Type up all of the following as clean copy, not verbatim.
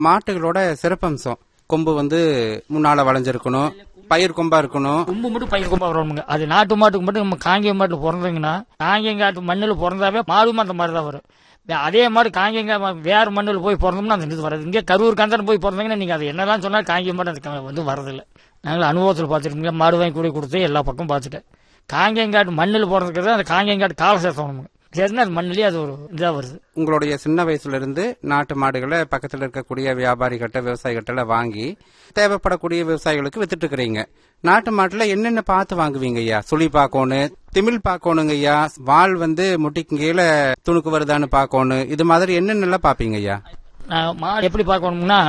மாட்டுகளோட சிறப்பம்சம் கொம்பு முன்னால வளைஞ்சிருக்கணும், பயிர் கொம்பா இருக்கணும். கொம்பு மட்டும் பயிர் கொம்பா வரணுங்க. அது நாட்டு மாட்டுக்கு மட்டும் நம்ம காங்கேயம் மாட்டுல பிறந்தீங்கன்னா, காங்கேயங்காட்டு மண்ணில் பிறந்தாவே மாடும் அந்த மாதிரி தான் வரும். அதே மாதிரி காங்கேயங்க வேற மண்ணில் போய் பிறந்தோம்னா அந்த இது வராது. இங்கே கரூர் கந்தன் போய் பிறந்தீங்கன்னா நீங்க அது என்னதான் சொன்னா காங்கேயம் மாட்டு அது வரதில்லை. நாங்கள் அனுபவத்தில் பார்த்துருக்கோங்க. மாடு வாங்கி கூட கொடுத்து எல்லா பக்கம் பார்த்துட்டேன். காங்கேயங்காட்டு மண்ணில் பிறந்துக்கிறது அந்த காங்கேயங்காட்டு கால சேர்த்தணுங்க. சரின்னா அது மண்ணிலேயே அது ஒரு இதாக வருது. உங்களுடைய சின்ன வயசுல இருந்து நாட்டு மாடுகளை பக்கத்தில் இருக்கக்கூடிய வியாபாரிகிட்ட விவசாயிகிட்ட வாங்கி தேவைப்படக்கூடிய விவசாயிகளுக்கு வித்துட்டு இருக்கிறீங்க. நாட்டு மாட்டுல என்னென்ன பார்த்து வாங்குவீங்க ஐயா? சுழி பார்க்கணும், திமிழ் பார்க்கணுங்க ஐயா, வால் முட்டிக்கு கீழே துணுக்கு வருதான்னு பார்க்கணும், இது மாதிரி என்னென்னலாம் பாப்பீங்க ஐயா? மாடு எப்படி பார்க்கணும்னா,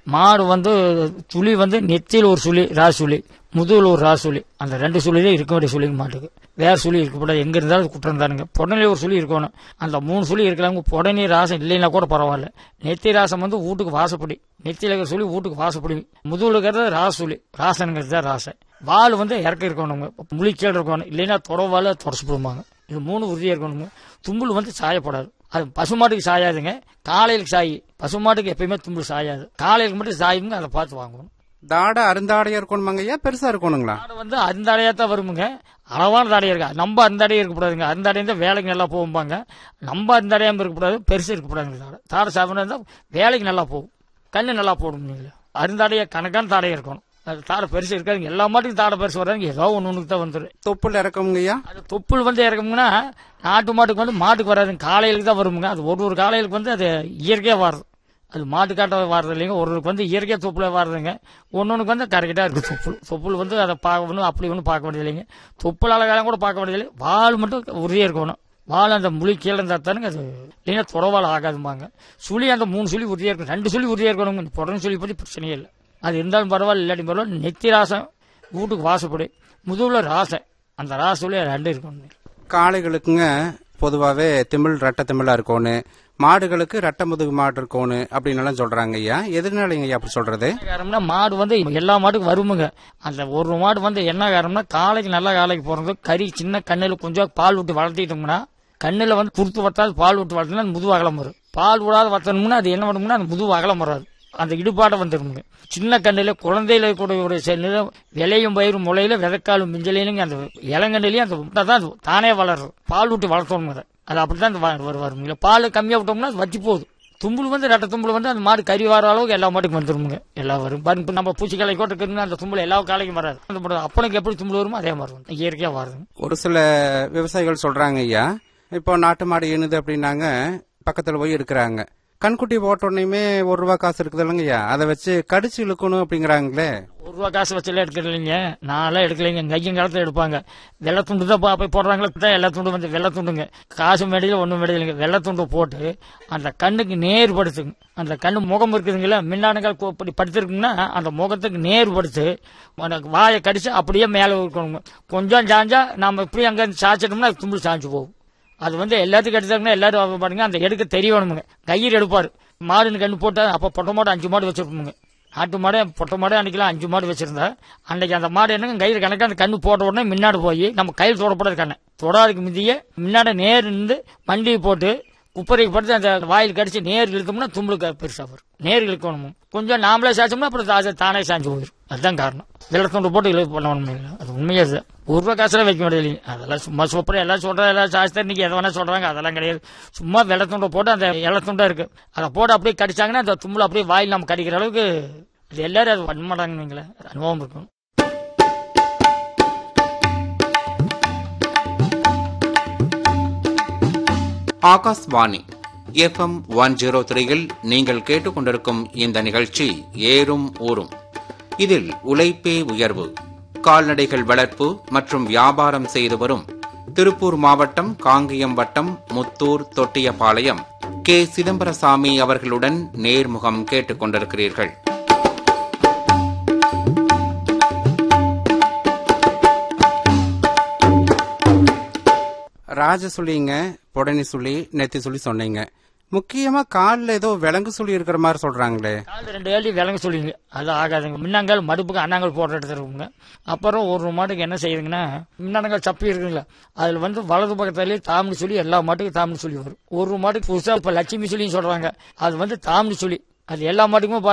மாடு சுழி நெத்தியில் ஒரு சுழி ராசுழி, முதுகுல ஒரு ராசுழி, அந்த 2 சுழிலே இருக்க வேண்டிய சுழிங்க மாட்டுக்கு. வேற சுழி இருக்கக்கூடாது. எங்க இருந்தாலும் குற்றம் தானுங்க. புடனே ஒரு சுழி இருக்கணும். அந்த 3 சுழி இருக்கலாங்க. புடனே ராசம் இல்லைன்னா கூட பரவாயில்ல. நெத்தி ராசம் வீட்டுக்கு வாசப்படி, நெத்தியில இருக்கிற சுழி வீட்டுக்கு வாசப்படி, முதுகுல இருக்கிறது ராசுழி, ராசனுங்கிறது தான் ராசை. வால் இறக்க இருக்கணுங்க, முழிக்கீழ் இருக்கணும், இல்லைன்னா தொடவால தொடச்சு போடுவாங்க. இது 3 உறுதியா இருக்கணுங்க. தும்புல் சாயப்படாது. அது பசுமாட்டுக்கு சாயாதுங்க, காலையிலுக்கு சாயி. பசுமாட்டுக்கு எப்பயுமே தும்புல் சாயாது, காலையிலுக்கு மட்டும் சாயுங்க. அதை பார்த்து வாங்கணும். தாடை அருந்தாடையா இருக்கணுமாங்க ஐயா, பெருசா இருக்கணுங்களா? தாடை அருந்தாடையா தான் வருமுங்க. அளவான தாடையா இருக்கா. நம்ம அருந்தாடையா இருக்கக்கூடாதுங்க. அருந்தாடையா தான் வேலைக்கு நல்லா போகும்பாங்க. நம்ம அருந்தாடையாம இருக்கக்கூடாது, பெருசு இருக்கக்கூடாதுங்க. தாடை தாடை சாப்பிட்டா வேலைக்கு நல்லா போகும், கண்ணு நல்லா போடும். நீங்க அருந்தாடையா கணக்கான தாடையா இருக்கணும். அது தாடை பெருசு இருக்காதுங்க. எல்லா மாட்டுக்கும் தாடை பெருசு வராதுங்க. ஏதோ ஒண்ணுக்கு தான் வந்துடும். தொப்புள் இறக்கமுங்க ஐயா? அது தொப்புள் இறக்கமுங்கன்னா நாட்டு மாட்டுக்கு மாட்டுக்கு வராதுங்க, காலையிலுக்கு தான் வருமுங்க. அது ஒரு காலையிலுக்கு அது இயற்கையா வர்றது. அது மாட்டுக்காட்ட வர்றது இல்லைங்க. ஒருவருக்கு இயற்கையா தொப்புல வர்றதுங்க. ஒன்னொன்னுக்கு கரெக்டா இருக்கு தொப்புள். தொப்புள் அதை பார்க்கணும், அப்படி ஒன்றும் பார்க்க வேண்டியது இல்லைங்க. தொப்புள் அழகாலம் கூட பார்க்க வேண்டியது இல்லை. வால் மட்டும் உறுதியா இருக்கணும். வால் அந்த முழி கீழே இருந்தா தானுங்க அது, இல்லைன்னா தொடவால் ஆகாதுமாங்க. சுழி அந்த 3 சுழி உறுதியா இருக்கும், 2 சுழி உறுதியா இருக்கணும். புடனு சுழி பற்றி பிரச்சனையே இல்லை. அது இருந்தாலும் பரவாயில்ல, இல்லாட்டி பரவாயில்ல. நெத்தி ராசம் வீட்டுக்கு வாசப்படி, முதுகுல ராசை, அந்த ராசுல 2 இருக்கணும். காளைகளுக்குங்க பொதுவாவே திமிழ் ரெட்ட திமிழா இருக்கணும், மாடுகளுக்கு ரெட்ட முதுகு மாடு இருக்கணும் அப்படின்னு சொல்றாங்க ஐயா. எதனாலங்க ஐயா அப்படி சொல்றது? காரணம்னா மாடு எல்லா மாட்டுக்கும் வருமுங்க. அந்த ஒரு மாடு என்ன காரணம்னா, காலைக்கு நல்ல காலைக்கு போறது கறி சின்ன கண்ணில் கொஞ்சம் பால் விட்டு வளர்த்திட்டோம்னா, கண்ணில் குறுத்து வட்டாது பால் விட்டு வளர்த்தா முதுகு அகலம் வரும். பால் விடாத வளர்த்தணும்னா அது என்ன பண்ணும்னா அந்த முதுகு அகலம் வராது, அந்த இடுபாட்டை வந்துருமுங்க. சின்ன கண்ணில குழந்தையில கூட ஒரு விளையும் பயிரும் முளையில விதக்காலும் மிஞ்சலையும் அந்த இளங்கண்ணிலையும் அந்த முட்டை தான் தானே வளரும். பால் விட்டு வளர்த்தோம் அது அப்படித்தான் வருவாருங்க. பால் கம்மியா விட்டோம்னா அது வத்தி போகுது. தும்புள் ரெட்ட தும்புள் அந்த மாடு கறி வர அளவுக்கு எல்லா மாட்டுக்கும் வந்துருமுங்க. எல்லாம் வரும். இப்ப நம்ம பூச்சிக்காலை கூட இருக்குன்னு அந்த தும்புள் எல்லா காலைக்கும் வராது. அப்பனுக்கு எப்படி தும்புள் வருமோ அதே மாதிரி வரும், இயற்கையா வருது. ஒரு சில விவசாயிகள் சொல்றாங்க ஐயா, இப்போ நாட்டு மாடு ஏனுது அப்படின்னாங்க, பக்கத்துல போய் இருக்கிறாங்க, கண்குட்டி போட்டோன்னையுமே ₹1 காசு இருக்குது இல்லைங்கய்யா, அதை வச்சு கடிச்சு இழுக்கணும் அப்படிங்கிறாங்களே. ₹1 காசு வச்செல்லாம் எடுக்கலைங்க. நான்லாம் எடுக்கலைங்க. கையும் காலத்துல எடுப்பாங்க. வெள்ளத்துண்டு தான் போய் போடுறாங்களா, எல்லா துண்டு வெள்ளத்துண்டுங்க. காசு மேடையில ஒண்ணும் மேடையில்லைங்க. வெள்ளத்துண்டு போட்டு அந்த கண்ணுக்கு நேர்படுத்துங்க. அந்த கண்ணு முகம் இருக்குதுங்களா, மின்னாடுகள் இப்படி படுத்திருக்குங்கன்னா அந்த முகத்துக்கு நேர்படுத்து வாயை கடிச்சு அப்படியே மேல இருக்கணுங்க. கொஞ்சம் சாஞ்சா நம்ம இப்படி அங்க சாய்ச்சிட்டோம்னா தும்பு சாஞ்சு போகும். அது எல்லாத்துக்கும் எடுத்தாங்கன்னா எல்லாரும் பாருங்க, அந்த எடுக்க தெரியணுமுங்க. கயிறு எடுப்பாரு. மாடுன்னு கண்ணு போட்டா அப்ப பொட்டை மாடு 5 மாடு வச்சிருப்போமுங்க. நாட்டு மாடு பொட்டை மாடு அன்னைக்கெல்லாம் 5 மாடு வச்சிருந்தா, அன்னைக்கு அந்த மாடு என்னங்க கயிறு கணக்கா அந்த கண்ணு போட்ட உடனே முன்னாடி போய் நம்ம கையில் தொடப்படாது, கண்ணை தொடாதுக்கு முந்தைய முன்னாடி நேர் நின்று மண்டியை போட்டு குப்பரைக்கு படுத்து அந்த வாயில் கடிச்சு நேர் இழுத்தோம்னா தும்புளுக்கு பெருசா வரும். நேர் இழுக்கணும். கொஞ்சம் நாமளே சாய்ச்சோம்னா அப்புறம் தானே சாஞ்சு போயிடும். அதுதான் காரணம். வெள்ளத்துண்டு போட்டு இழுப்பு பண்ணணும். அது உண்மையா ₹1 காசுல வைக்க முடியாது. அதெல்லாம் சும்மா சூப்பரா எல்லாம் சொல்ற எல்லாம் சாய்ச்சா இன்னைக்கு எதை வேணா சொல்றாங்க, அதெல்லாம் கிடையாது. சும்மா வெள்ளத்துண்டை போட்டு அந்த இலத்துண்டா இருக்கு, அதை போட்டு அப்படியே கடிச்சாங்கன்னா அந்த தும்புல அப்படியே வாயில் நம்ம கடிக்கிற அளவுக்கு அது எல்லாரும் அது பண்ண மாட்டாங்க. அனுபவம் இருக்கும். ஆகாஷ்வாணி FM 103 நீங்கள் கேட்டுக்கொண்டிருக்கும் இந்த நிகழ்ச்சி ஏறும் ஊரும். இதில் உழைப்பே உயர்வு, கால்நடைகள் வளர்ப்பு மற்றும் வியாபாரம் செய்து வரும் திருப்பூர் மாவட்டம் காங்கேயம் வட்டம் முத்தூர் தொட்டியபாளையம் கே. சிதம்பரசாமி அவர்களுடன் நேர்முகம் கேட்டுக்கொண்டிருக்கிறீர்கள். ராஜ சுழிங்க, புடனி சுழி, நெத்தி சுழி சொன்னீங்க. முக்கியமா காலில் ஏதோ விலங்கு சுழி இருக்கிற மாதிரி சொல்றாங்களே. காலில் 2 ஏழி விலங்கு சொல்லிங்க, அது ஆகாதுங்க. முன்னாங்கால் மடுப்புக்கு அண்ணாங்கால் போடுற இடத்துல இருக்குங்க. அப்புறம் ஒரு மாட்டுக்கு என்ன செய்யுதுங்கன்னா, முன்னாங்கால் சப்பி இருக்குங்களா, அதுல வலது பக்கத்துலேயே தாமினி சொல்லி எல்லா மாட்டுக்கும் தாமினி சொல்லி வரும். ஒரு மாட்டுக்கு புதுசா இப்ப லட்சுமி சொல்லின்னு சொல்றாங்க, அது தாமினி சொல்லி அது எல்லா மாட்டுக்குமே